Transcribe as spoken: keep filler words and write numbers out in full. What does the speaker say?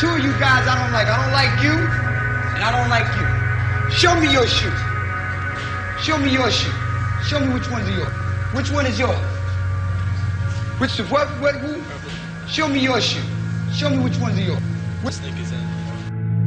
two of you guys I don't like. I don't like you, and I don't like you. Show me your shoe. Show me your shoe. Show me which one's yours. Which one is yours? Which what? What? Who? Show me your shoe. Show me which one's yours. Which This nigga's in.